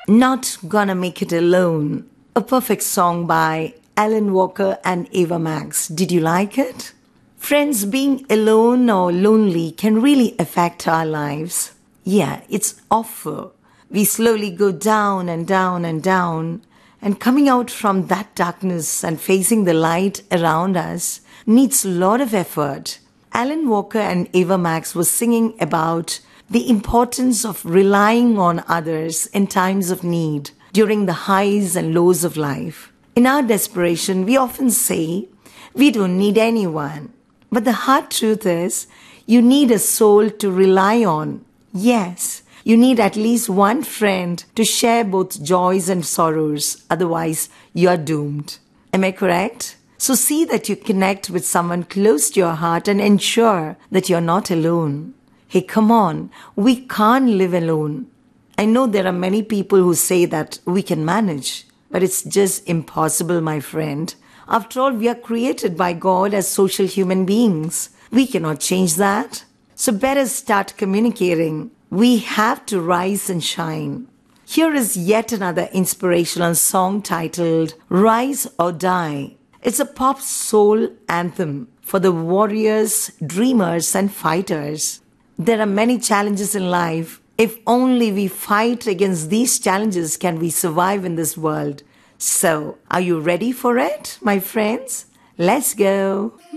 Not Gonna Make It Alone, a perfect song by Alan Walker and Ava Max. Did you like it? Friends, being alone or lonely can really affect our lives. Yeah, it's awful. We slowly go down and down and down, and coming out from that darkness and facing the light around us needs a lot of effort. Alan Walker and Ava Max was singing about the importance of relying on others in times of need during the highs and lows of life. In our desperation, we often say, we don't need anyone. But the hard truth is, you need a soul to rely on. Yes, you need at least one friend to share both joys and sorrows. Otherwise, you are doomed. Am I correct? So see that you connect with someone close to your heart and ensure that you're not alone. Hey, come on, we can't live alone. I know there are many people who say that we can manage, but it's just impossible, my friend. After all, we are created by God as social human beings. We cannot change that. So better start communicating. We have to rise and shine. Here is yet another inspirational song titled Rise or Die. It's a pop soul anthem for the warriors, dreamers, and fighters. There are many challenges in life. If only we fight against these challenges can we survive in this world. So, are you ready for it, my friends? Let's go.